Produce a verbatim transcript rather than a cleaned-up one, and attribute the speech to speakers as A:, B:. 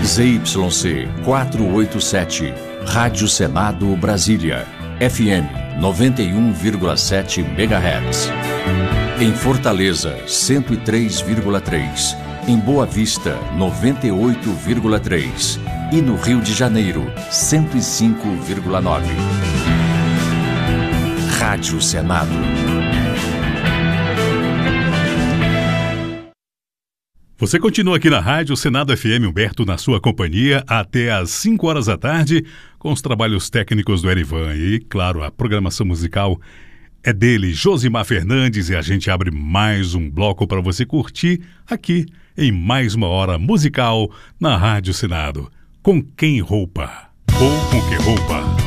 A: Z Y C quatrocentos e oitenta e sete, Rádio Senado Brasília, F M noventa e um vírgula sete megahertz. Em Fortaleza, cento e três vírgula três. Em Boa Vista, noventa e oito vírgula três. E no Rio de Janeiro, cento e cinco vírgula nove. Rádio Senado.
B: Você continua aqui na Rádio Senado F M, Humberto, na sua companhia, até às cinco horas da tarde, com os trabalhos técnicos do Erivan. E, claro, a programação musical é dele, Josimar Fernandes, e a gente abre mais um bloco para você curtir aqui em mais uma hora musical na Rádio Senado. Com quem roupa? Ou com que roupa?